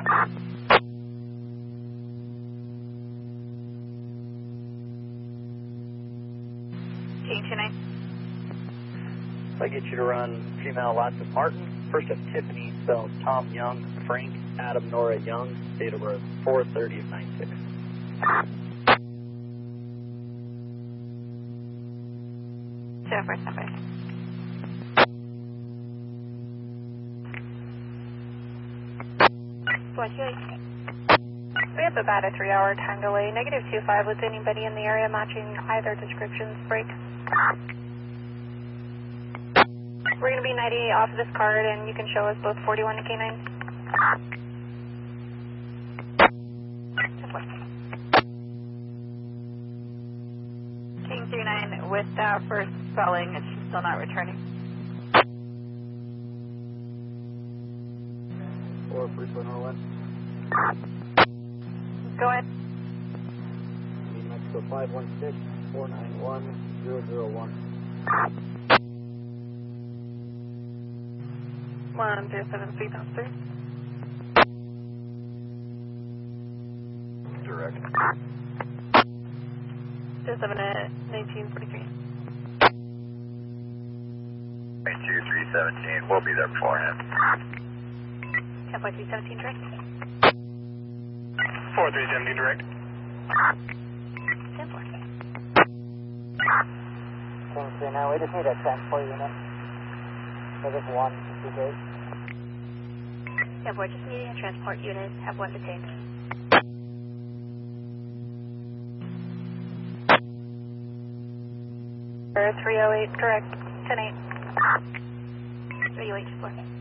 King 29. If I get you to run female Lots of Martin, first of Tiffany, spelled Tom Young, Frank, Adam, Nora Young, date of birth 4/30 of 96. So first number. What you like? We have about a 3-hour time delay. Negative 25 with anybody in the area matching either descriptions. Break. We're going to be 98 off of this card, and you can show us both 41 and K9. King 39 with that first spelling, and she's still not returning. 4-3.01. Go ahead. Mexico 516-491-001. 107-303. Direct. 07-1943. 2317, we'll be there beforehand. 10.317 direct. 4317 direct. 10-4. King 39, we just need a transport unit. So just one, two days. Yeah, we're just needing a transport unit. Have one detained. For 308, correct. 10-8. 308, 4.